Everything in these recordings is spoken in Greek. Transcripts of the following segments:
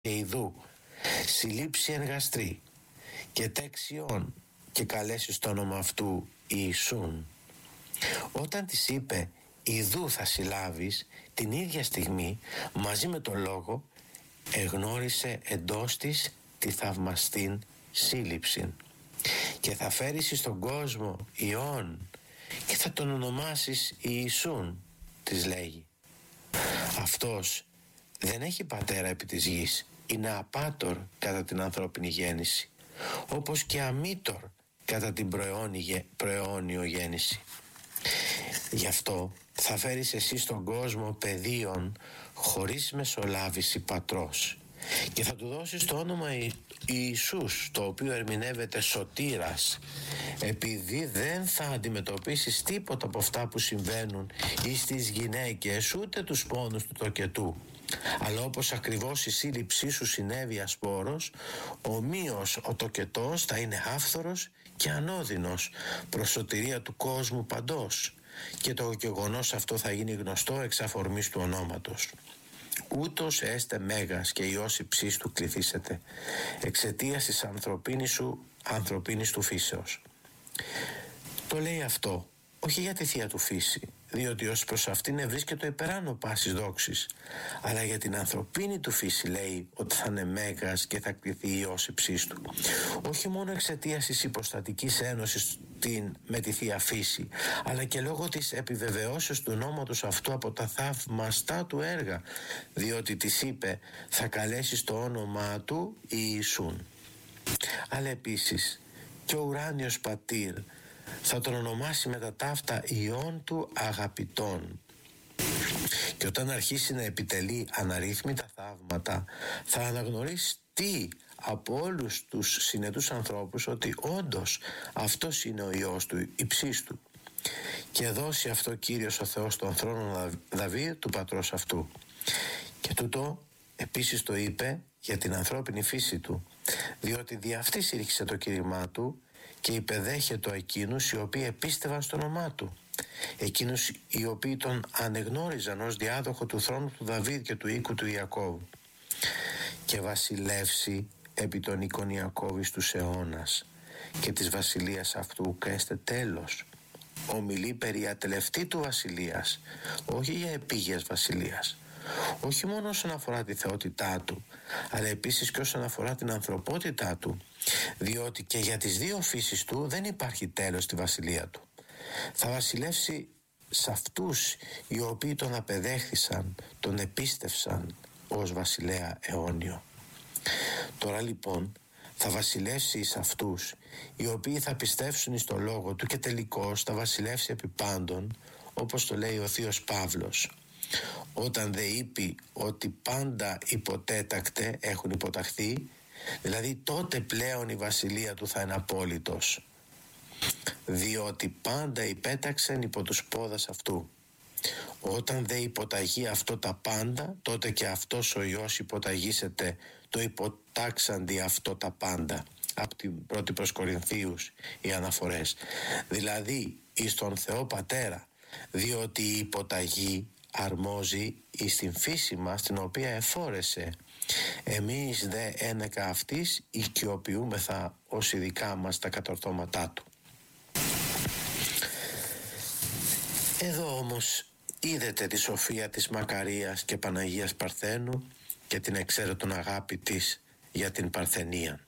και ιδού συλλήψει εν γαστρή και τέξιον και καλέσει το όνομα αυτού Ιησούν. Όταν της είπε ιδού θα συλλάβεις, την ίδια στιγμή μαζί με τον λόγο εγνώρισε εντός της τη θαυμαστήν σύλληψη. Και θα φέρεις στον κόσμο Υιόν και θα τον ονομάσεις Ιησούν, της λέγει. Αυτός δεν έχει πατέρα επί της γης, είναι απάτορ κατά την ανθρώπινη γέννηση, όπως και αμήτορ κατά την προαιώνιο γέννηση. Γι' αυτό θα φέρεις εσύ στον κόσμο παιδίον χωρίς μεσολάβηση πατρός και θα του δώσεις το όνομα Ιησούς, το οποίο ερμηνεύεται σωτήρας, επειδή δεν θα αντιμετωπίσεις τίποτα από αυτά που συμβαίνουν ή στις γυναίκες, ούτε τους πόνους του τοκετού. Αλλά όπως ακριβώς η σύλληψή σου συνέβη ασπόρος, ομοίως ο τοκετός θα είναι άφθορος και ανώδυνος προς σωτηρία του κόσμου παντός, και το γεγονός αυτό θα γίνει γνωστό εξ αφορμής του ονόματος. Ούτως έστε μέγας και Υιός υψίστου του κληθήσετε, εξαιτίας της ανθρωπίνης του φύσεως. Το λέει αυτό όχι για τη θεία του φύση, διότι ως προς αυτήν ευρίσκεται υπεράνω πάσης δόξης, αλλά για την ανθρωπίνη του φύση λέει ότι θα είναι μέγας και θα κληθεί Υιός υψίστου. Όχι μόνο εξαιτίας της υποστατικής ένωσης με τη θεία φύση, αλλά και λόγω της επιβεβαιώσεως του ονόματος αυτού από τα θαυμαστά του έργα, διότι της είπε θα καλέσεις το όνομά του Ιησούν. Αλλά επίσης και ο ουράνιος πατήρ θα τον ονομάσει με τα ταύτα Υιόν του αγαπητών. Και όταν αρχίσει να επιτελεί αναρρύθμιτα θαύματα, θα αναγνωριστεί από όλους τους συνετούς ανθρώπους ότι όντως αυτός είναι ο Υιός του υψίστου, και δώσει αυτό Κύριος ο Θεός τον θρόνο Δαβίδ του πατρός αυτού. Και τούτο επίσης το είπε για την ανθρώπινη φύση του, διότι δι' αυτή σύρχισε το κήρυμά του και υπεδέχετο εκείνους οι οποίοι επίστευαν στο όνομά του, εκείνους οι οποίοι τον ανεγνώριζαν ως διάδοχο του θρόνου του Δαβίδ και του οίκου του Ιακώβ, και βασιλεύσει επί των οίκων Ιακώβης τους αιώνας, και της βασιλείας αυτού καίστε τέλος. Ομιλεί περί ατελευτή του βασιλείας, όχι για επίγειας βασιλείας, όχι μόνο όσον αφορά τη θεότητά του, αλλά επίσης και όσον αφορά την ανθρωπότητά του, διότι και για τις δύο φύσεις του δεν υπάρχει τέλος στη βασιλεία του. Θα βασιλεύσει σε αυτούς οι οποίοι τον απεδέχθησαν, τον επίστευσαν ως βασιλέα αιώνιο. Τώρα λοιπόν θα βασιλεύσει σε αυτούς οι οποίοι θα πιστεύσουν στο λόγο του, και τελικώς θα βασιλεύσει επί πάντων, όπως το λέει ο Θείος Παύλος, όταν δε είπε ότι πάντα υποτέτακτε έχουν υποταχθεί, δηλαδή τότε πλέον η βασιλεία του θα είναι απόλυτος, διότι πάντα υπέταξεν υπό τους πόδας αυτού. Όταν δε υποταγεί αυτό τα πάντα, τότε και αυτός ο Υιός υποταγήσεται το υποτάξαντι αυτό τα πάντα. Από την πρώτη προς Κορινθίους οι αναφορές, δηλαδή εις τον Θεό Πατέρα, διότι η υποταγή αρμόζει εις την φύση μας την οποία εφόρεσε. Εμείς δε ένεκα αυτής οικειοποιούμεθα ως ειδικά μας τα κατορθώματά του. Εδώ όμως είδετε τη σοφία της Μακαρίας και Παναγίας Παρθένου και την εξαίρετον αγάπη της για την Παρθενία.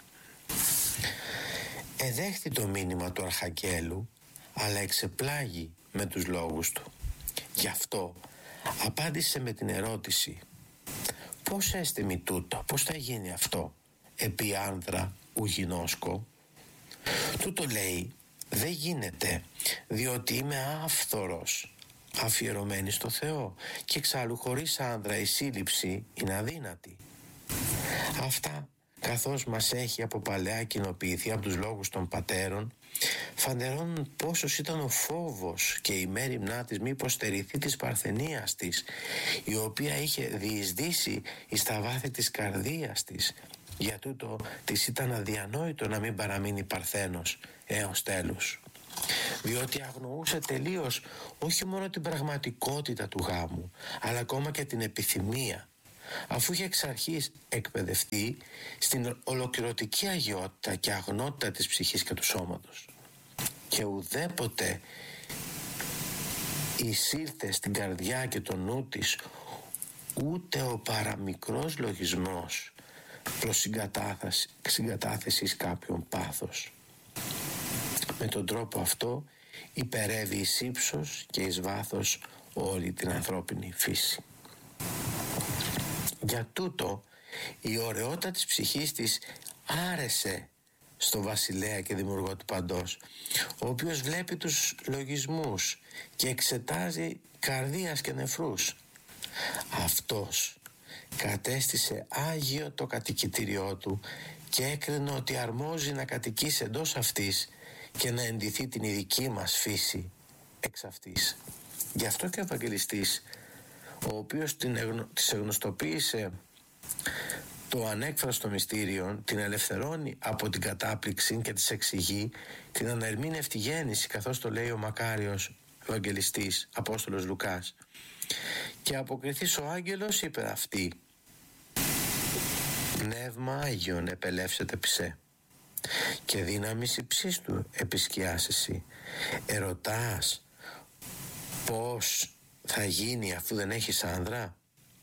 Εδέχθη το μήνυμα του Αρχαγγέλου, αλλά εξεπλάγει με τους λόγους του. Γι' αυτό απάντησε με την ερώτηση: πώς έστιμη τούτο, πώς θα γίνει αυτό, επί άνδρα ου γινώσκω? Τούτο λέει δεν γίνεται, διότι είμαι άφθορος, αφιερωμένη στο Θεό, και εξάλλου χωρίς άνδρα η σύλληψη είναι αδύνατη. Αυτά, καθώς μας έχει από παλαιά κοινοποιηθεί από τους λόγους των πατέρων, φανερώνουν πόσος ήταν ο φόβος και η μέριμνά της μήπως στερηθεί της παρθενίας της, η οποία είχε διεισδύσει εις τα βάθη της καρδίας της. Για τούτο της ήταν αδιανόητο να μην παραμείνει παρθένος έως τέλους, διότι αγνοούσε τελείως όχι μόνο την πραγματικότητα του γάμου, αλλά ακόμα και την επιθυμία. αφού είχε εξ αρχής εκπαιδευτεί στην ολοκληρωτική αγιότητα και αγνότητα της ψυχής και του σώματος, και ουδέποτε εισήλθε στην καρδιά και το νου της ούτε ο παραμικρός λογισμός προς συγκατάθεση κάποιον πάθος. Με τον τρόπο αυτό υπερεύει εις ύψος και εις βάθος όλη την ανθρώπινη φύση. Για τούτο η ωραιότητα της ψυχής της άρεσε στο βασιλέα και δημιουργό του παντός, ο οποίος βλέπει τους λογισμούς και εξετάζει καρδίας και νεφρούς. Αυτός κατέστησε άγιο το κατοικητήριό του και έκρινε ότι αρμόζει να κατοικήσει εντός αυτής και να ενδυθεί την ειδική μας φύση εξ αυτής. Γι' αυτό και ο Ευαγγελιστής, ο οποίος της εγνωστοποίησε το ανέκφραστο μυστήριο, την ελευθερώνει από την κατάπληξη και της εξηγεί την ανερμήνευτη γέννηση, καθώς το λέει ο μακάριος Ευαγγελιστής Απόστολος Λουκάς. Και αποκριθείς ο άγγελος, είπε αυτή, πνεύμα Άγιον επελεύσεται ψε και δύναμης υψίστου επισκιάσεσαι. Ερωτάς πώς θα γίνει αφού δεν έχεις άνδρα?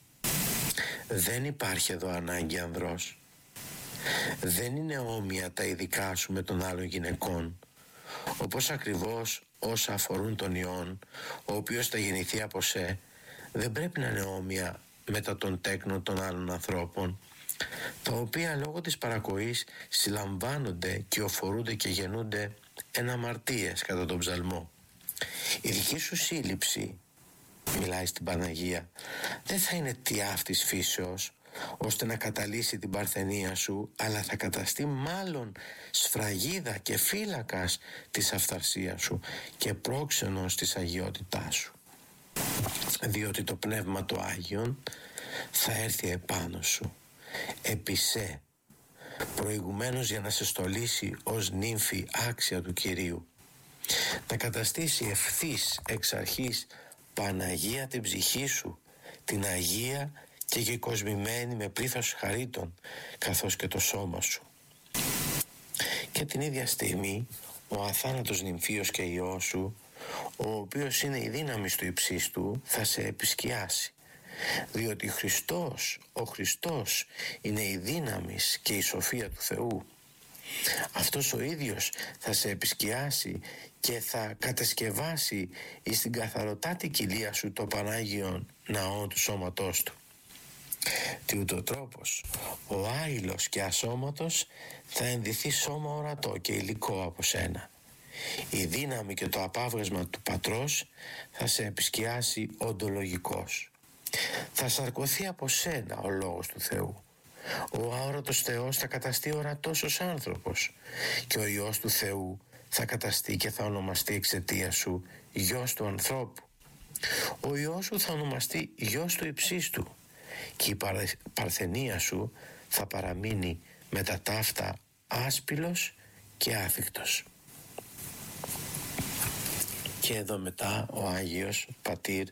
Δεν υπάρχει εδώ ανάγκη ανδρός. Δεν είναι όμοια τα ειδικά σου με των άλλων γυναικών, όπως ακριβώς όσα αφορούν τον Υιόν, ο οποίος θα γεννηθεί από σε, δεν πρέπει να είναι όμοια μετά των τέκνων των άλλων ανθρώπων, τα οποία λόγω της παρακοής συλλαμβάνονται και οφορούνται και γεννούνται εν αμαρτίες κατά τον ψαλμό. Η δική σου σύλληψη, μιλάει στην Παναγία, δεν θα είναι τι αυτής φύσεως, ώστε να καταλύσει την παρθενία σου, αλλά θα καταστεί μάλλον σφραγίδα και φύλακας της αυθαρσίας σου και πρόξενος της αγιότητάς σου. Διότι το Πνεύμα το Άγιον θα έρθει επάνω σου, επί σε, προηγουμένως για να σε στολίσει ως νύμφη άξια του Κυρίου, να καταστήσει ευθύς εξ αρχής Παναγία την ψυχή σου, την Αγία και γεκοσμημένη με πλήθος χαρίτων, καθώς και το σώμα σου. Και την ίδια στιγμή ο αθάνατος νυμφίος και Υιός σου, ο οποίος είναι η δύναμη του υψίστου, θα σε επισκιάσει, διότι ο Χριστός είναι η δύναμη και η σοφία του Θεού. Αυτός ο ίδιος θα σε επισκιάσει και θα κατασκευάσει εις την καθαροτάτη κοιλία σου το Πανάγιον ναό του σώματός του. Τι ούτω τρόπος ο άειλος και ασώματος θα ενδυθεί σώμα ορατό και υλικό από σένα. Η δύναμη και το απάβγασμα του Πατρός θα σε επισκιάσει οντολογικός. Θα σαρκωθεί από σένα ο Λόγος του Θεού. Ο αόρατος Θεός θα καταστεί ορατός ως άνθρωπος και ο Υιός του Θεού θα καταστεί και θα ονομαστεί εξαιτίας σου Υιός του ανθρώπου. Ο Υιός σου θα ονομαστεί Υιός του υψίστου και η παρθενία σου θα παραμείνει με τα ταύτα άσπυλος και άφικτος. Και εδώ μετά ο Άγιος Πατήρ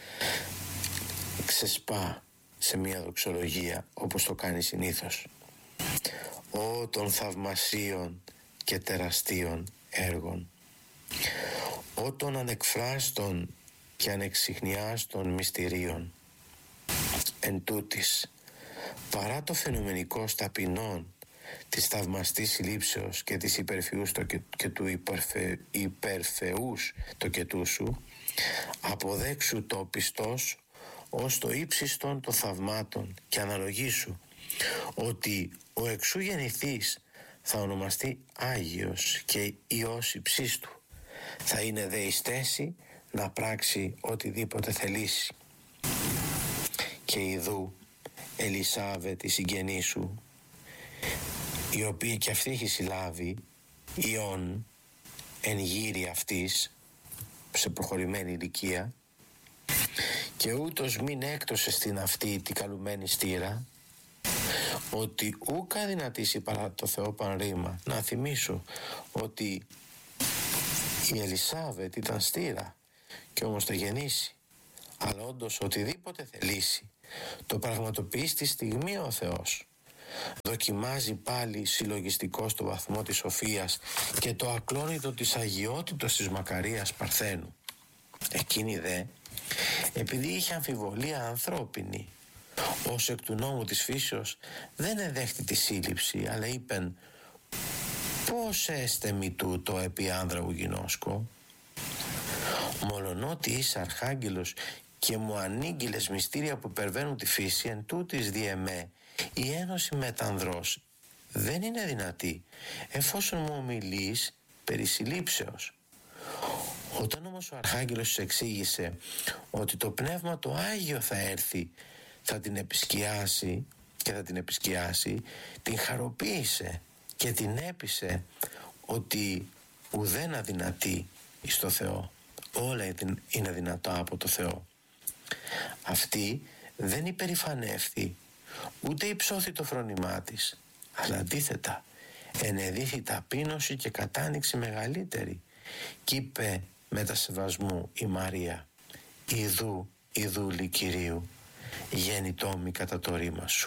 ξεσπά σε μια δοξολογία, όπως το κάνει συνήθως. Ω των θαυμασίων και τεραστίων έργων, ω των ανεκφράστων και ανεξιχνιάστων μυστηρίων, εν τούτης, παρά το φαινομενικό ταπεινών της θαυμαστής συλλήψεως και της υπερφεούς και του υπερφεούς το κετού σου, αποδέξου το πιστός ως το ύψιστον των θαυμάτων και αναλογήσου ότι ο εξού γεννηθής θα ονομαστεί Άγιος και Υιός υψίστου, θα είναι δε εις θέση να πράξει οτιδήποτε θελήσει. Και ιδού Ελισάβετ η συγγενή σου, η οποία και αυτή έχει συλλάβει Υιόν εν γύρι αυτής σε προχωρημένη ηλικία, και ούτως μην έκτωσε στην αυτή την καλουμένη στήρα, ότι ούκ αδυνατήσει παρά το Θεό πανρήμα. Να θυμίσω ότι η Ελισάβετ ήταν στήρα και όμως θα γεννήσει, αλλά όντως οτιδήποτε θελήσει Το πραγματοποιεί στη στιγμή ο Θεός. Δοκιμάζει πάλι συλλογιστικό το βαθμό της σοφίας και το ακλόνητο της αγιότητος της Μακαρίας Παρθένου. Εκείνη δε, επειδή είχε αμφιβολία ανθρώπινη, ως εκ του νόμου της φύσεως δεν εδέχτη τη σύλληψη, αλλά είπεν: «Πώς έστε μη τούτο επί άνδραγου γινώσκω? Μολονότι είσαι αρχάγγελος και μου ανήγγειλες μυστήρια που υπερβαίνουν τη φύση, εν τούτης δι' εμέ η ένωση μετανδρός δεν είναι δυνατή, εφόσον μου ομιλείς περί συλλήψεως». Όταν όμως ο αρχάγγελος τους εξήγησε ότι το Πνεύμα το Άγιο θα έρθει, θα την επισκιάσει και θα την επισκιάσει, την χαροποίησε και την έπεισε ότι ουδέν αδυνατή εις το Θεό, όλα είναι δυνατά από το Θεό. Αυτή δεν υπερηφανεύθη, ούτε υψώθη το φρόνημά της, αλλά αντίθετα ενεδίθη ταπείνωση και κατάνοιξη μεγαλύτερη, κι είπε μετασεβασμού η Μαρία: «Ιδού, ιδούλη Κυρίου, γέννητό μη κατά το ρήμα σου.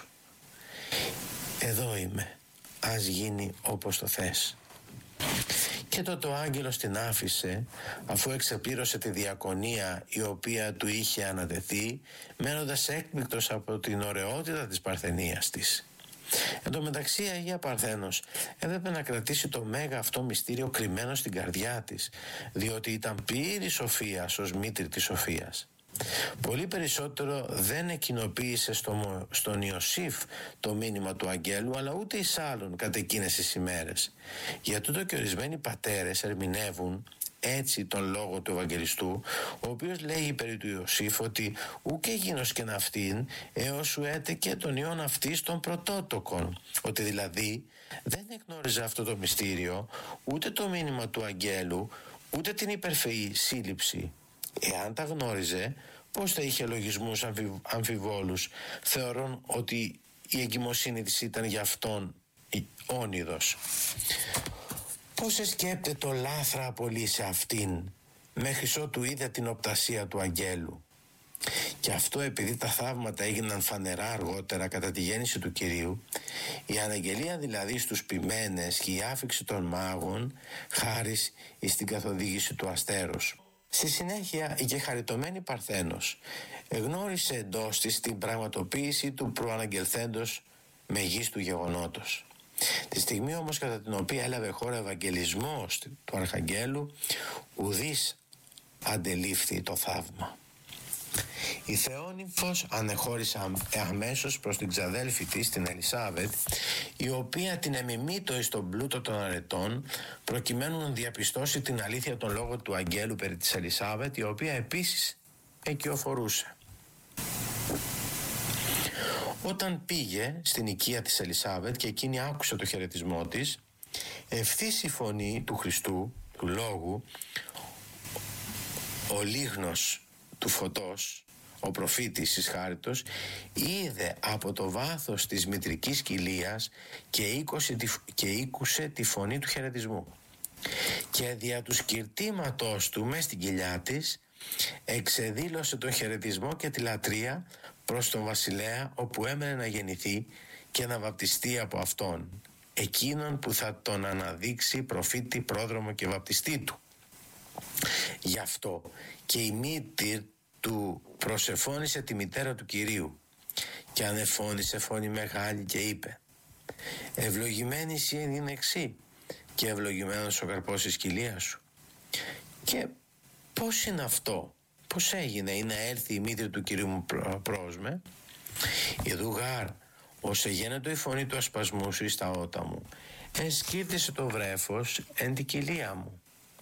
Εδώ είμαι, ας γίνει όπως το θες». Και τότε ο άγγελος την άφησε, αφού εξεπλήρωσε τη διακονία η οποία του είχε ανατεθεί, μένοντας έκπληκτος από την ωραιότητα της παρθενίας της. Εν τω μεταξύ η Αγία Παρθένος έπρεπε να κρατήσει το μέγα αυτό μυστήριο κρυμμένο στην καρδιά της, διότι ήταν πλήρη σοφίας ως μήτρη της σοφίας. Πολύ περισσότερο δεν εκκοινοποίησε στον Ιωσήφ το μήνυμα του αγγέλου, αλλά ούτε εις άλλων κατά εκείνες τις ημέρες. Για τούτο και ορισμένοι πατέρες ερμηνεύουν έτσι τον λόγο του Ευαγγελιστού, ο οποίος λέει περί του Ιωσήφ ότι «ουκ έγινος και ναυτήν έως σου έτεκε τον ιόν αυτής των πρωτότοκων», ότι δηλαδή δεν εγνώριζε αυτό το μυστήριο, ούτε το μήνυμα του αγγέλου, ούτε την υπερφεή σύλληψη. Εάν τα γνώριζε, πώς θα είχε λογισμούς αμφιβόλους, θεωρούν ότι η εγκυμοσύνη της ήταν για αυτόν όνειδος. Πώς εσκέπτε το λάθρα πολύ σε αυτήν, μέχρι ότου είδε την οπτασία του αγγέλου. Και αυτό επειδή τα θαύματα έγιναν φανερά αργότερα κατά τη γέννηση του Κυρίου, η αναγγελία δηλαδή στους ποιμένες και η άφιξη των μάγων χάρις εις την καθοδήγηση του αστέρος. Στη συνέχεια η κεχαριτωμένη Παρθένος εγνώρισε εντός της την πραγματοποίηση του προαναγγελθέντος μεγίστου γεγονότος. Τη στιγμή όμως κατά την οποία έλαβε χώρα ευαγγελισμός του Αρχαγγέλου, ουδής αντελήφθη το θαύμα. Η Θεόνυμφος ανεχώρησε αμέσως προς την ξαδέλφη της, την Ελισάβετ, η οποία την εμιμήτω εις τον πλούτο των αρετών, προκειμένου να διαπιστώσει την αλήθεια των λόγων του αγγέλου περί της Ελισάβετ, η οποία επίσης εκειοφορούσε. Όταν πήγε στην οικία της Ελισάβετ και εκείνη άκουσε το χαιρετισμό της, ευθύς η φωνή του Χριστού, του Λόγου, ο λίγνος του φωτός, ο προφήτης Ισχάριτος, είδε από το βάθος της μητρικής κοιλίας και ήκουσε τη φωνή του χαιρετισμού. Και δια του σκυρτήματος του μες στην κοιλιά της εξεδήλωσε τον χαιρετισμό και τη λατρεία προς τον βασιλέα, όπου έμενε να γεννηθεί και να βαπτιστεί από αυτόν, εκείνον που θα τον αναδείξει προφήτη, πρόδρομο και βαπτιστή του. Γι' αυτό και η μήτηρ του προσεφώνησε τη μητέρα του Κυρίου και ανεφώνησε φωνή μεγάλη και είπε: «Ευλογημένη εσύ εν είναι εξή και ευλογημένος ο καρπός της κοιλίας σου». Και πώς είναι αυτό, πώς έγινε ή να έρθει η μήτρη του Κυρίου μου προς με? «Ιδού γάρ, ως εγένετο η φωνή του ασπασμού σου εις τα ότα μου, ενσκύρτησε το βρέφος εν την κοιλία μου».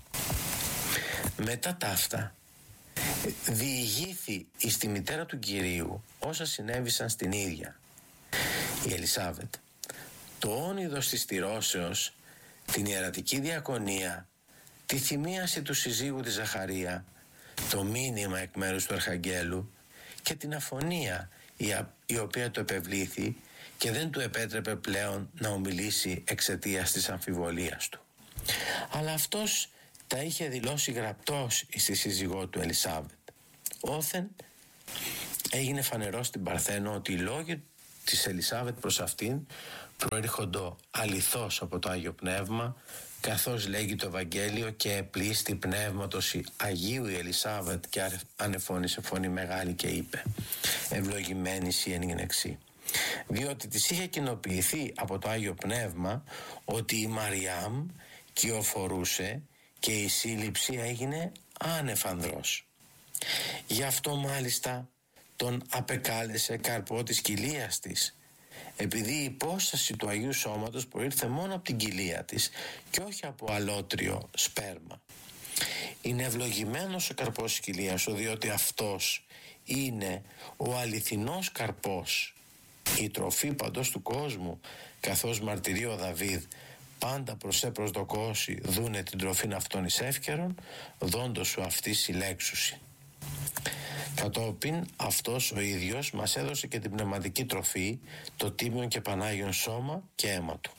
Μετά ταύτα διηγήθη εις τη μητέρα του Κυρίου όσα συνέβησαν στην ίδια. Η Ελισάβετ το όνειδος της τηρώσεως, την ιερατική διακονία, τη θυμίαση του συζύγου της Ζαχαρία, το μήνυμα εκ μέρους του Αρχαγγέλου και την αφωνία η οποία το επευλήθη και δεν του επέτρεπε πλέον να ομιλήσει εξαιτίας της αμφιβολίας του. Αλλά αυτός τα είχε δηλώσει γραπτός στη σύζυγό του Ελισάβετ. Όθεν έγινε φανερό στην Παρθένο ότι οι λόγοι της Ελισάβετ προς αυτήν προέρχονται αληθώς από το Άγιο Πνεύμα, καθώς λέγει το Ευαγγέλιο και επλήστη πνεύματος Αγίου η Ελισάβετ και ανεφώνησε φωνή μεγάλη και είπε «Ευλογημένη η εν γυναιξή». Διότι της είχε κοινοποιηθεί από το Άγιο Πνεύμα ότι η Μαριάμ κυοφορούσε και η σύλληψη έγινε άνευ ανδρός. Γι' αυτό μάλιστα τον απεκάλεσε καρπό της κοιλίας της, επειδή η υπόσταση του Αγίου Σώματος προήρθε μόνο από την κοιλία της και όχι από αλότριο σπέρμα. Είναι ευλογημένος ο καρπός της κοιλίας σου, διότι αυτός είναι ο αληθινός καρπός, η τροφή παντός του κόσμου, καθώς μαρτυρεί ο Δαβίδ «Πάντα προσέ προσδοκώσει δούνε την τροφήν αυτών εις εύκαιρον, δόντος σου αυτή συλλέξουσι». Κατόπιν αυτός ο ίδιος μας έδωσε και την πνευματική τροφή, το τίμιον και πανάγιον σώμα και αίμα του.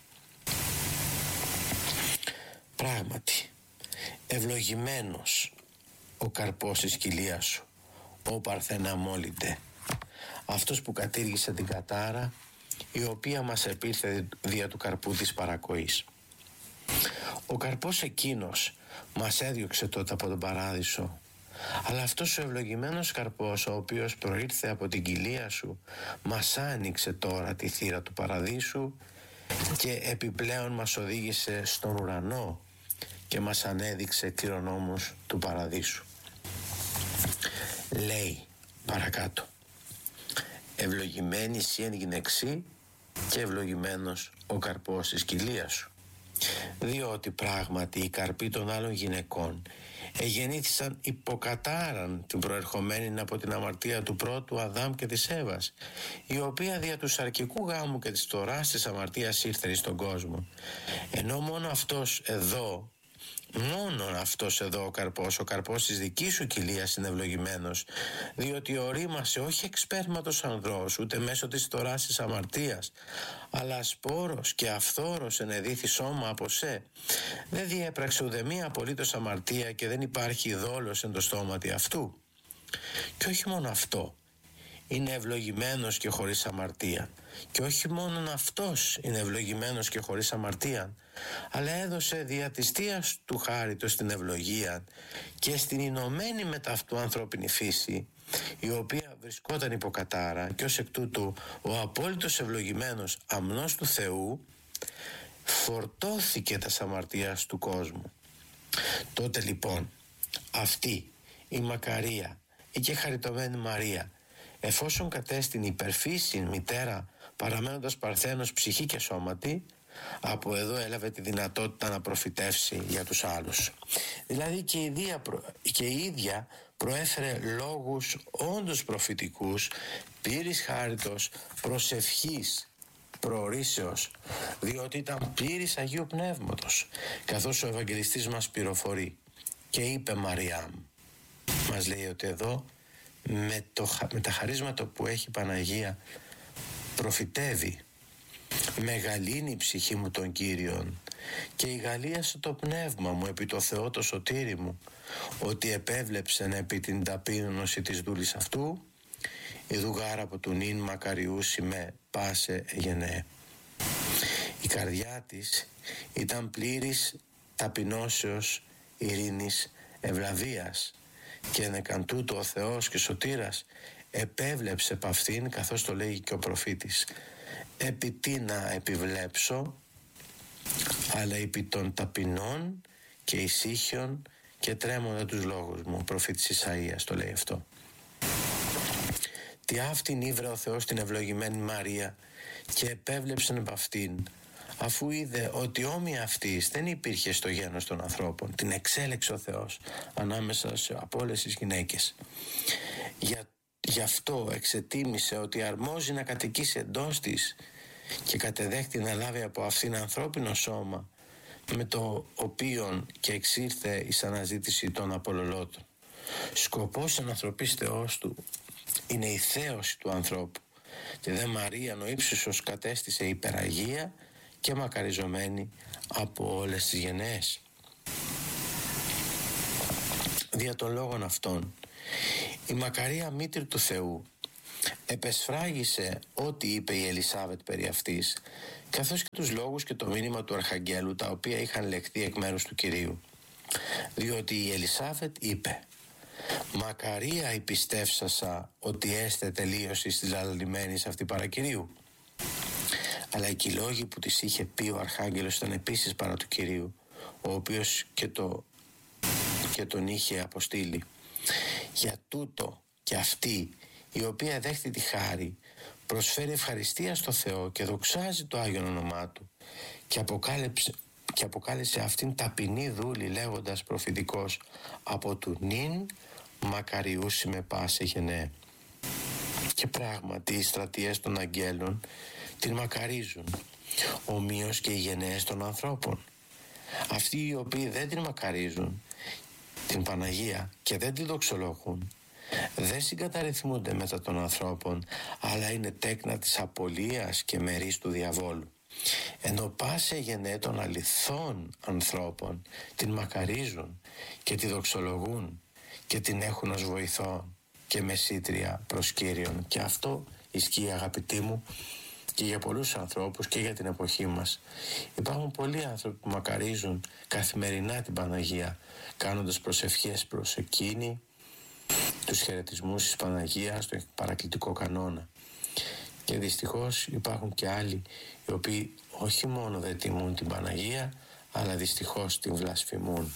Πράγματι, ευλογημένος ο καρπός της κοιλίας σου, ο Παρθεναμόλυτε, αυτός που κατήργησε την κατάρα, η οποία μας επήρθε δια του καρπού της παρακοής. Ο καρπός εκείνος μας έδιωξε τότε από τον παράδεισο, αλλά αυτός ο ευλογημένος καρπός, ο οποίος προήρθε από την κοιλία σου, μας άνοιξε τώρα τη θύρα του παραδείσου και επιπλέον μας οδήγησε στον ουρανό και μας ανέδειξε κληρονόμους του παραδείσου. Λέει παρακάτω «Ευλογημένη εσύ εν γυναιξή και ευλογημένος ο καρπός της κοιλίας σου». Διότι πράγματι οι καρποί των άλλων γυναικών εγεννήθησαν υποκατάραν την προερχομένη από την αμαρτία του πρώτου Αδάμ και της Εύας, η οποία δια του σαρκικού γάμου και της τοράς της αμαρτίας ήρθε στον κόσμο. Ενώ μόνο αυτός εδώ ο καρπός της δικής σου κοιλίας είναι ευλογημένος, διότι ορίμασε όχι εξ σπέρματος ανδρός, ούτε μέσω της τοράς της αμαρτίας, αλλά σπόρος και αυθόρος ενεδίθη σώμα από σε. Δεν διέπραξε ουδεμία απολύτως αμαρτία και δεν υπάρχει δόλος εν το στόματι αυτού. Και όχι μόνο αυτό, είναι ευλογημένος και χωρίς αμαρτία. Και όχι μόνον αυτός είναι ευλογημένος και χωρίς αμαρτία, αλλά έδωσε δια της θείας του χάριτος στην ευλογία και στην ενωμένη με ταυτού ανθρώπινη φύση, η οποία βρισκόταν υποκατάρα, και ως εκ τούτου ο απόλυτος ευλογημένος αμνός του Θεού φορτώθηκε τας αμαρτίας του κόσμου. Τότε λοιπόν αυτή η μακαρία, η και χαριτωμένη Μαρία, εφόσον κατέστην υπερφύσιν μητέρα, παραμένοντας παρθένος ψυχή και σώματι, από εδώ έλαβε τη δυνατότητα να προφητεύσει για τους άλλους. Δηλαδή και η ίδια προέφερε λόγους όντως προφητικούς, πλήρης χάριτος, προσευχής, προορίσεως, διότι ήταν πλήρης Αγίου Πνεύματος, καθώς ο Ευαγγελιστής μας πληροφορεί και είπε Μαριάμ. Μας λέει ότι εδώ με τα χαρίσματα που έχει η Παναγία προφητεύει «Μεγαλύνει η ψυχή μου τον Κύριον και η γαλλίασε το πνεύμα μου επί το Θεό το σωτήρι μου, ότι επέβλεψεν επί την ταπείνωση της δούλης αυτού, η δουγάρα από του νυν μακαριούσι με πάσε γενναίε». Η καρδιά της ήταν πλήρης ταπεινώσεως, ειρήνης, ευλαβίας, και ενεκαν τούτο ο Θεός και σωτήρας επέβλεψε επ' αυτήν, καθώς το λέγει και ο προφήτης, «Επί τι να επιβλέψω, αλλά επί των ταπεινών και ησύχιων και τρέμοντα τους λόγους μου». Ο προφήτης Ισαΐας το λέει αυτό. Τι αυτήν ήβρε ο Θεός την ευλογημένη Μαρία και επέβλεψεν επ' αυτήν, αφού είδε ότι όμοια αυτής δεν υπήρχε στο γένος των ανθρώπων. Την εξέλεξε ο Θεός ανάμεσα από όλες τις γυναίκες. Γι' αυτό εξετίμησε ότι αρμόζει να κατοικήσει εντός της και κατεδέχτη να λάβει από αυτήν ανθρώπινο σώμα, με το οποίον και εξήρθε εις αναζήτηση των απολωλώτων. Σκοπός εν ανθρωπής Θεός του είναι η θέωση του ανθρώπου, και δε Μαρία ο ύψιστος κατέστησε υπεραγία και μακαριζωμένη από όλες τις γενναίες. Δια των λόγων αυτών η μακαρία μήτρη του Θεού επεσφράγισε ό,τι είπε η Ελισάβετ περί αυτής, καθώς και τους λόγους και το μήνυμα του Αρχαγγέλου, τα οποία είχαν λεχθεί εκ μέρους του Κυρίου. Διότι η Ελισάβετ είπε: «Μακαρία η πιστεύσασα ότι έστε τελείωση της λαλημένης αυτή παρακυρίου». Αλλά οι λόγοι που της είχε πει ο Αρχάγγελος ήταν επίσης παρά του Κυρίου, ο οποίος και τον είχε αποστείλει. Για τούτο και αυτή, η οποία δέχτη τη χάρη, προσφέρει ευχαριστία στο Θεό και δοξάζει το Άγιον όνομά Του, και αποκάλεσε αυτήν ταπεινή δούλη, λέγοντας προφητικός: «Από του νυν μακαριούσι με πάσε γενναίε». Και πράγματι οι στρατιές των αγγέλων την μακαρίζουν, ομοίως και οι γενναίες των ανθρώπων. Αυτοί οι οποίοι δεν την μακαρίζουν, την Παναγία, και δεν την δοξολογούν, δεν συγκαταρρυθμούνται μετά των ανθρώπων, αλλά είναι τέκνα της απολίας και μερίς του διαβόλου. Ενώ πάσε γενναίε των αληθών ανθρώπων την μακαρίζουν και τη δοξολογούν και την έχουν ως βοηθό και μεσήτρια προς Κύριον. Και αυτό ισχύει, αγαπητοί μου, και για πολλούς ανθρώπους και για την εποχή μας. Υπάρχουν πολλοί άνθρωποι που μακαρίζουν καθημερινά την Παναγία, κάνοντας προσευχές προς εκείνη, τους χαιρετισμούς της Παναγίας, τον παρακλητικό κανόνα. Και δυστυχώς υπάρχουν και άλλοι οι οποίοι όχι μόνο δεν τιμούν την Παναγία, αλλά δυστυχώς την βλασφημούν.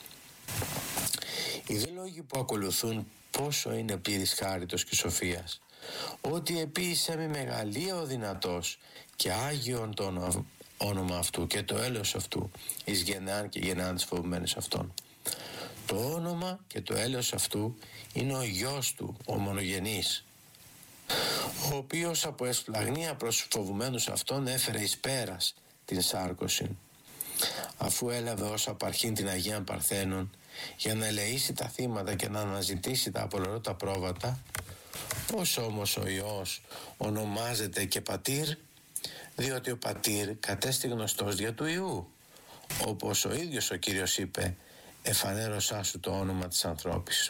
Οι δύο λόγοι που ακολουθούν πόσο είναι πλήρης χάριτος και σοφίας: «Ότι επίησε με μεγαλεία ο δυνατός και Άγιον το όνομα αυτού και το έλεος αυτού εις γενεάν και γενεάν της φοβουμένης αυτών». Το όνομα και το έλεος αυτού είναι ο Υιός Του, ο μονογενής, ο οποίος από εσπλαγνία προς φοβουμένους αυτών έφερε εις πέρας την σάρκωση, αφού έλαβε ως απαρχήν την Αγία Παρθένων για να ελεήσει τα θύματα και να αναζητήσει τα απολωρώτα πρόβατα. Πώς όμως ο Υιός ονομάζεται και Πατήρ? Διότι ο Πατήρ κατέστη γνωστός δια του Υιού, όπως ο ίδιος ο Κύριος είπε: «Εφανέρωσά σου το όνομα της ανθρώπης».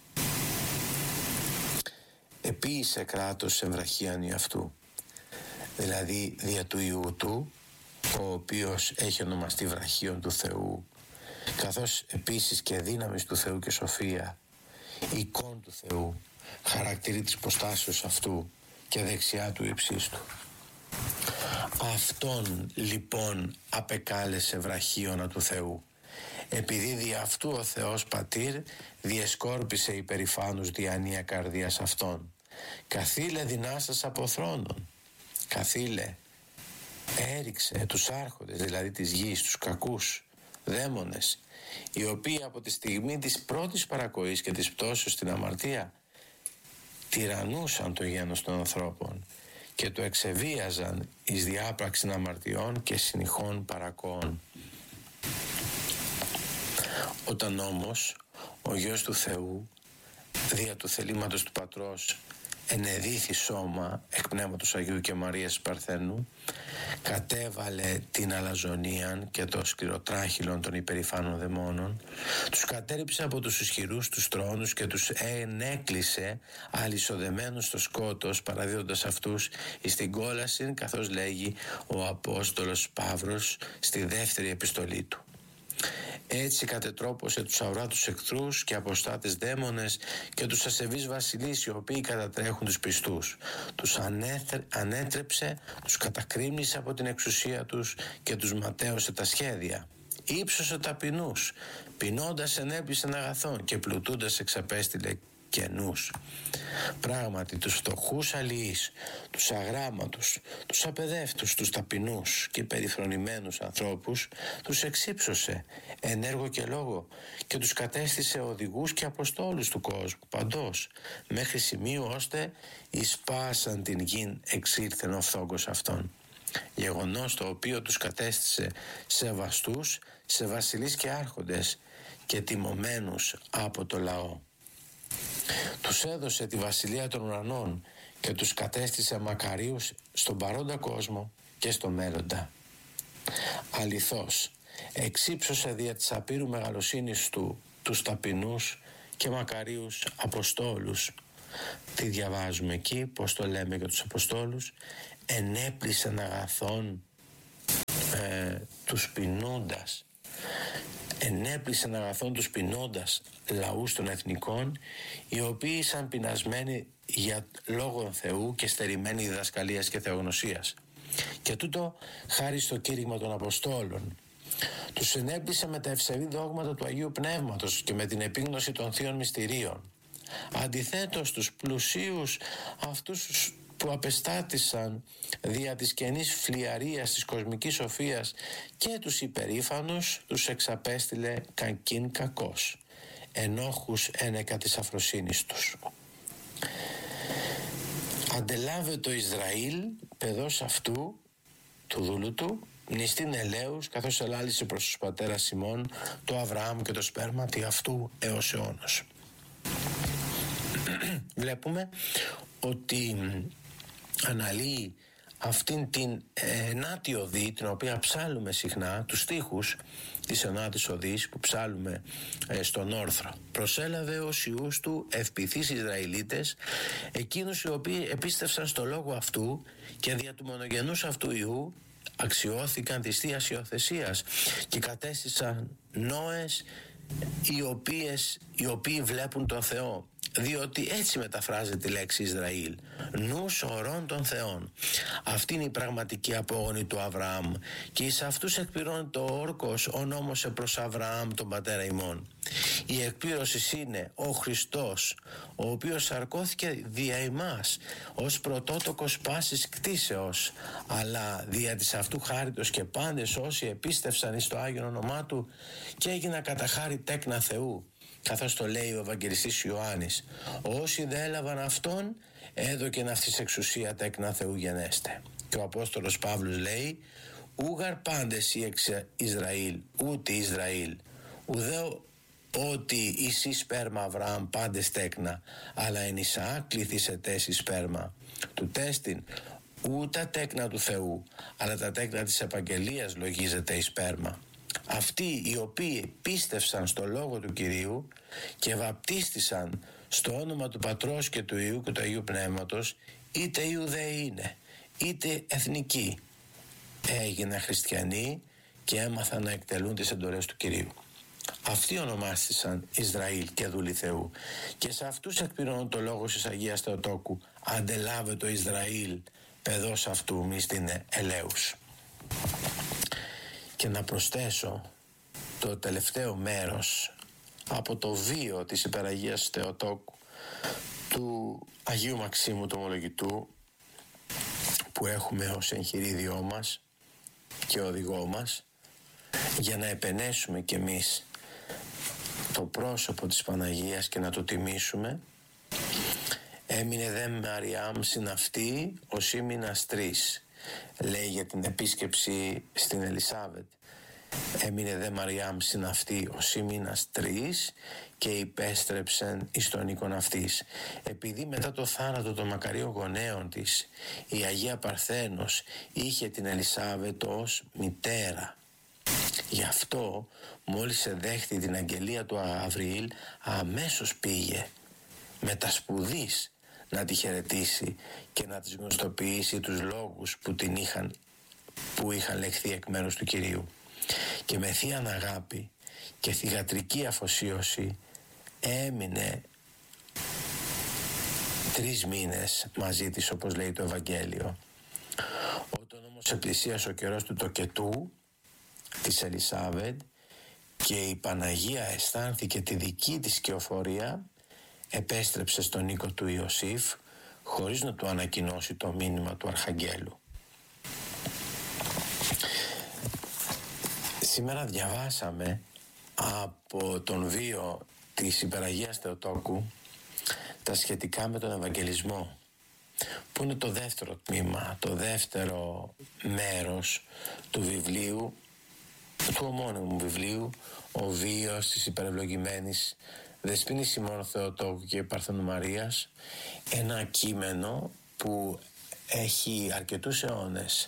Επίησε κράτος σε βραχίαν Υιαυτού, δηλαδή δια του Υιού Του, ο οποίος έχει ονομαστεί βραχίον του Θεού, καθώς επίσης και δύναμης του Θεού και σοφία, εικόν του Θεού, χαρακτήρι της προστάσεως αυτού και δεξιά του ύψίστου. Αυτόν λοιπόν απεκάλεσε βραχίωνα του Θεού, επειδή δι' αυτού ο Θεός Πατήρ διεσκόρπισε υπερηφάνους διανία καρδίας αυτών. Καθήλε δυνάστας από θρόνων, καθήλε έριξε τους άρχοντες, δηλαδή της γης, τους κακούς δαίμονες, οι οποίοι από τη στιγμή της πρώτης παρακοής και της πτώσεως στην αμαρτία τυραννούσαν το γένος των ανθρώπων και το εξεβίαζαν εις διάπραξην αμαρτιών και συνηχών παρακόων. Όταν όμως ο Υιός του Θεού δια του θελήματος του Πατρός ενεδίθη σώμα εκ Πνεύματος Αγίου και Μαρίας Παρθένου, κατέβαλε την αλαζονίαν και το σκληροτράχυλον των υπερηφάνων δαιμόνων, τους κατέριψε από τους ισχυρούς τους τρόνους και τους ενέκλεισε αλυσοδεμένους στο σκότος, παραδίδοντας αυτούς εις την κόλαση, καθώς λέγει ο Απόστολος Παύρος στη δεύτερη επιστολή του. Έτσι κατετρόπωσε τους αουράτους εχθρούς και αποστάτες δαίμονες και τους ασεβείς βασιλείς, οι οποίοι κατατρέχουν τους πιστούς. Τους ανέτρεψε, τους κατακρίμνησε από την εξουσία τους και τους ματαίωσε τα σχέδια. Ήψωσε ταπεινούς, πεινώντας ενέπλησεν αγαθών και πλουτούντας εξαπέστειλε κενούς. Πράγματι τους φτωχούς αλληλείς, τους αγράμματους, τους απεδεύτους, τους ταπεινούς και περιφρονημένους ανθρώπους τους εξύψωσε εν έργο και λόγο και τους κατέστησε οδηγούς και αποστόλους του κόσμου παντός, μέχρι σημείου ώστε εις πάσαν την γην εξήλθεν ο φθόγκος αυτών. Γεγονός το οποίο τους κατέστησε σεβαστούς σε βασιλείς και άρχοντες και τιμωμένους από το λαό. Τους έδωσε τη βασιλεία των ουρανών και τους κατέστησε μακαρίους στον παρόντα κόσμο και στο μέλλοντα. Αληθώς εξύψωσε δια της απείρου μεγαλοσύνης του τους ταπεινούς και μακαρίους αποστόλους, Τι διαβάζουμε εκεί, πώς το λέμε για τους Αποστόλους? Ενέπλησαν αγαθών τους πεινούντας. Ενέπλησαν αγαθών τους πεινούντας λαούς των εθνικών, οι οποίοι ήσαν πεινασμένοι για λόγων Θεού και στερημένοι διδασκαλίας και θεογνωσίας. Και τούτο χάρη στο κήρυγμα των Αποστόλων. Τους ενέπλησε με τα ευσεβή δόγματα του Αγίου Πνεύματος και με την επίγνωση των θείων μυστηρίων. Αντιθέτως, τους πλουσίους, αυτούς που απεστάτησαν δια της καινής φλιαρίας της κοσμικής σοφίας, και τους υπερήφανους τους εξαπέστειλε κακήν κακός, ενόχους ένεκα της αφροσύνης τους. Αντελάβε το Ισραήλ, παιδός αυτού, του δούλου του, νηστήν ελέους, καθώς ελάλησε προς τους πατέρας Σιμών, το Αβραάμ και το σπέρματι αυτού έως αιώνος. Βλέπουμε ότι αναλύει αυτήν την ενάτη οδή, την οποία ψάλουμε συχνά, τους στίχους της ενάτης οδής που ψάλουμε στον όρθρο. Προσέλαβε ως ιούς του ευπηθείς Ισραηλίτες, εκείνους οι οποίοι επίστευσαν στο λόγο αυτού και δια του μονογενούς αυτού ιού αξιώθηκαν της Θείας υιοθεσίας και κατέστησαν νόες οι οποίοι βλέπουν τον Θεό, διότι έτσι μεταφράζεται η λέξη Ισραήλ, νους ορών των Θεών. Αυτή είναι η πραγματική απόγονη του Αβραάμ, και εις αυτούς εκπληρώνει το όρκος ο νόμος προς Αβραάμ τον πατέρα ημών. Η εκπλήρωση είναι ο Χριστός, ο οποίος σαρκώθηκε δια ημάς ως πρωτότοκος πάσης κτίσεως, αλλά δια της αυτού χάριτος και πάντες όσοι επίστευσαν εις το Άγιον όνομά του και έγιναν κατά χάρη τέκνα Θεού, καθώς το λέει ο Ευαγγελιστής Ιωάννης. Όσοι δεν έλαβαν αυτόν, έδωκεν αυτής εξουσία τέκνα Θεού γενέστε. Και ο Απόστολος Παύλος λέει, ούγαρ πάντες οι εξ Ισραήλ, ούτε Ισραήλ, ουδέ ότι εσύ σπέρμα Αβραάμ πάντες τέκνα, αλλά εν Ισαάκ κληθήσετε εσύ σπέρμα του τέστην, ούτε τέκνα του Θεού, αλλά τα τέκνα της επαγγελίας λογίζεται η σπέρμα. Αυτοί οι οποίοι πίστευσαν στο λόγο του Κυρίου και βαπτίστησαν στο όνομα του Πατρός και του Υιού και του Αγίου Πνεύματος, είτε Ιουδαίοι είναι είτε εθνικοί, έγιναν χριστιανοί και έμαθαν να εκτελούν τις εντολές του Κυρίου. Αυτοί ονομάστησαν Ισραήλ και δούλοι Θεού, και σε αυτούς εκπληρώνουν το λόγο της Αγίας Θεοτόκου, αντελάβε το Ισραήλ, παιδός αυτού μυστήνε ελέους. Και να προσθέσω το τελευταίο μέρος από το βίο της Υπεραγίας Θεοτόκου του Αγίου Μαξίμου του Ομολογητού, που έχουμε ως εγχειρίδιό μας και οδηγό μας, για να επενέσουμε κι εμείς το πρόσωπο της Παναγίας και να το τιμήσουμε. Έμεινε δε Μαριάμ συναυτή ως ήμινας τρεις, λέει για την επίσκεψη στην Ελισάβετ. Έμεινε δε Μαριάμ συναυτή ως ήμινας τρεις και υπέστρεψεν εις τον οίκον αυτής, επειδή μετά το θάνατο των μακαρίων γονέων της η Αγία Παρθένος είχε την Ελισάβετ ως μητέρα. Γι' αυτό μόλις εδέχθη την αγγελία του Γαβριήλ, αμέσως πήγε με τα σπουδής να τη χαιρετήσει και να της γνωστοποιήσει τους λόγους που είχαν λεχθεί εκ μέρους του Κυρίου. Και με θείαν αγάπη και θυγατρική αφοσίωση έμεινε 3 μήνες μαζί της, όπως λέει το Ευαγγέλιο. Όταν όμως επλησίασε ο καιρός του τοκετού της Ελισάβετ και η Παναγία αισθάνθηκε τη δική της σκιοφορία, επέστρεψε στον οίκο του Ιωσήφ χωρίς να του ανακοινώσει το μήνυμα του Αρχαγγέλου. Σήμερα διαβάσαμε από τον βίο της Υπεραγίας Θεοτόκου τα σχετικά με τον Ευαγγελισμό, που είναι το δεύτερο τμήμα, το δεύτερο μέρος του βιβλίου, του ομώνυμου βιβλίου, ο βίος της υπερευλογημένης Δεσποίνης Σιμών Θεοτόκου και Παρθένου Μαρίας, ένα κείμενο που έχει αρκετούς αιώνες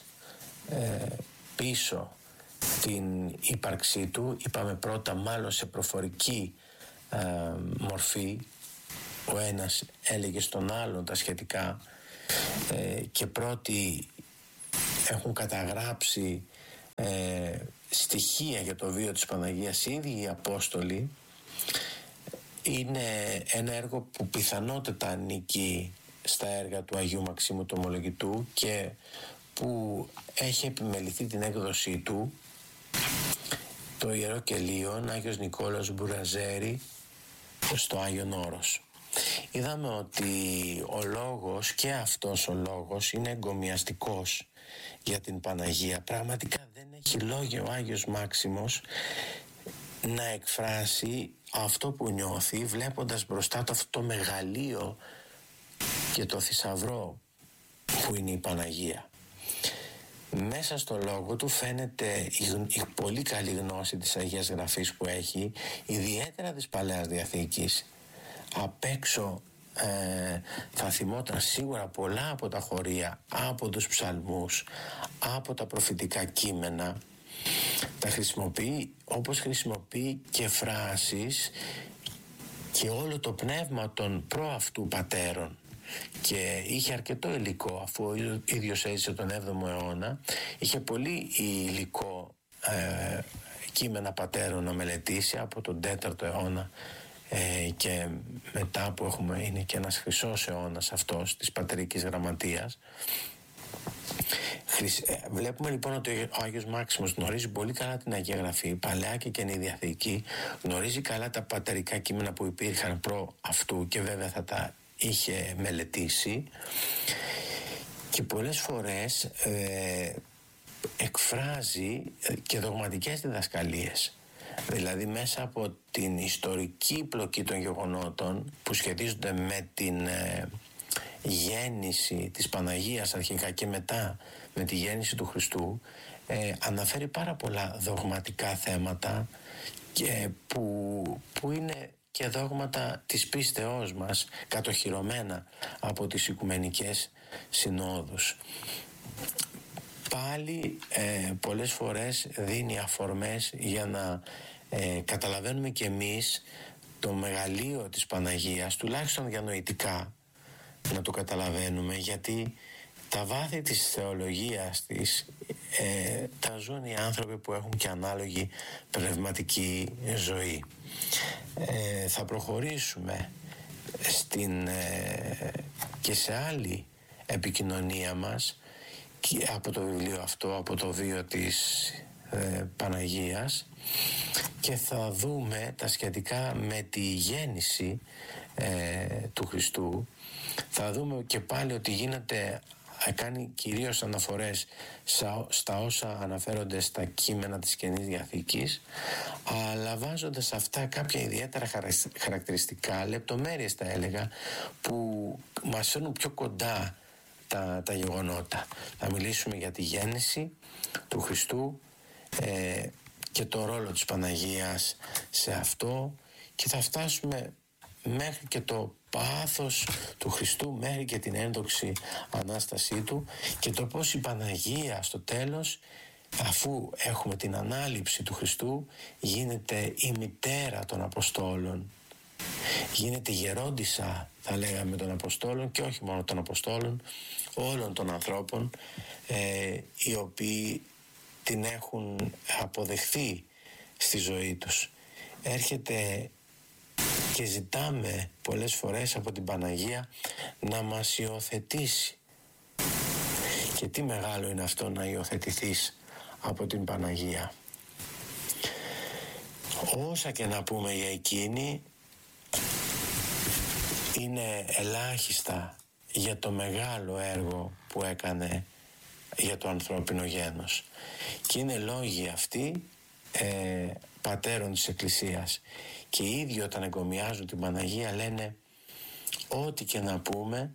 πίσω την ύπαρξή του. Είπαμε πρώτα μάλλον σε προφορική μορφή, ο ένας έλεγε στον άλλον τα σχετικά και πρώτοι έχουν καταγράψει στοιχεία για το βίο της Παναγίας οι ίδιοι οι Απόστολοι, είναι ένα έργο που πιθανότατα ανήκει στα έργα του Αγίου Μαξίμου του Ομολογητού και που έχει επιμεληθεί την έκδοσή του το Ιερό Κελίον Άγιος Νικόλαος Μπουραζέρη στο Άγιον Όρος. Είδαμε ότι ο λόγος και αυτός ο λόγος είναι εγκομιαστικός για την Παναγία. Πραγματικά δεν έχει λόγιο ο Άγιος Μάξιμος να εκφράσει αυτό που νιώθει βλέποντας μπροστά του αυτό το μεγαλείο και το θησαυρό που είναι η Παναγία. Μέσα στο λόγο του φαίνεται η πολύ καλή γνώση της Αγίας Γραφής που έχει, ιδιαίτερα της Παλαιάς Διαθήκης. Απ' έξω θα θυμόταν σίγουρα πολλά από τα χωρία, από τους ψαλμούς, από τα προφητικά κείμενα. Τα χρησιμοποιεί όπως χρησιμοποιεί και φράσεις και όλο το πνεύμα των προαυτού πατέρων. Και είχε αρκετό υλικό, αφού ο ίδιος έζησε τον 7ο αιώνα, είχε πολύ υλικό κείμενα πατέρων να μελετήσει από τον 4ο αιώνα και μετά που είναι και ένας χρυσός αιώνας αυτός της πατερικής γραμματείας. Βλέπουμε λοιπόν ότι ο Άγιος Μάξιμος γνωρίζει πολύ καλά την Αγία Γραφή, Παλαιά και Καινή Διαθήκη, γνωρίζει καλά τα πατερικά κείμενα που υπήρχαν προ αυτού και βέβαια θα τα είχε μελετήσει και πολλές φορές εκφράζει και δογματικές διδασκαλίες. Δηλαδή μέσα από την ιστορική πλοκή των γεγονότων που σχετίζονται με την γέννηση της Παναγίας αρχικά και μετά με τη γέννηση του Χριστού, αναφέρει πάρα πολλά δογματικά θέματα και που είναι και δόγματα της πίστεώς μας, κατοχυρωμένα από τις Οικουμενικές Συνόδους. Πάλι πολλές φορές δίνει αφορμές για να καταλαβαίνουμε και εμείς το μεγαλείο της Παναγίας, τουλάχιστον διανοητικά να το καταλαβαίνουμε, γιατί τα βάθη της θεολογίας της τα ζουν οι άνθρωποι που έχουν και ανάλογη πνευματική ζωή. Θα προχωρήσουμε και σε άλλη επικοινωνία μας και από το βιβλίο αυτό, από το βίο της Παναγίας, και θα δούμε τα σχετικά με τη γέννηση του Χριστού. Θα δούμε και πάλι ότι κάνει κυρίως αναφορές στα όσα αναφέρονται στα κείμενα της Καινής Διαθήκης, αλλά βάζοντας αυτά κάποια ιδιαίτερα χαρακτηριστικά, λεπτομέρειες θα έλεγα, που μας φέρνουν πιο κοντά τα γεγονότα. Θα μιλήσουμε για τη γέννηση του Χριστού και το ρόλο της Παναγίας σε αυτό, και θα φτάσουμε μέχρι και το πάθος του Χριστού, μέχρι και την ένδοξη Ανάστασή του, και το πώς η Παναγία στο τέλος, αφού έχουμε την ανάληψη του Χριστού, γίνεται η μητέρα των Αποστόλων, γίνεται γερόντισσα θα λέγαμε των Αποστόλων, και όχι μόνο των Αποστόλων, όλων των ανθρώπων οι οποίοι την έχουν αποδεχθεί στη ζωή τους. Έρχεται και ζητάμε πολλές φορές από την Παναγία να μας υιοθετήσει. Και τι μεγάλο είναι αυτό να υιοθετηθείς από την Παναγία. Όσα και να πούμε για εκείνη είναι ελάχιστα για το μεγάλο έργο που έκανε για το ανθρώπινο γένος. Και είναι λόγοι αυτοί πατέρων της Εκκλησίας, και οι ίδιοι όταν εγκομιάζουν την Παναγία λένε ό,τι και να πούμε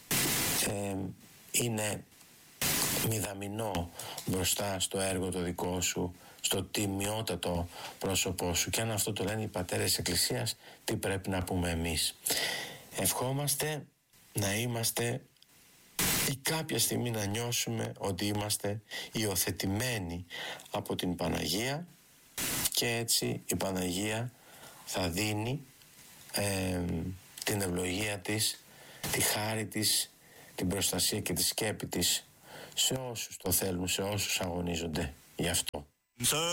είναι μηδαμινό μπροστά στο έργο το δικό σου, στο τιμιότατο πρόσωπό σου. Και αν αυτό το λένε οι πατέρες της Εκκλησίας, τι πρέπει να πούμε εμείς? Ευχόμαστε να είμαστε ή κάποια στιγμή να νιώσουμε ότι είμαστε υιοθετημένοι από την Παναγία, και έτσι η Παναγία θα δίνει την ευλογία της, τη χάρη της, την προστασία και τη σκέπη της σε όσους το θέλουν, σε όσους αγωνίζονται γι' αυτό.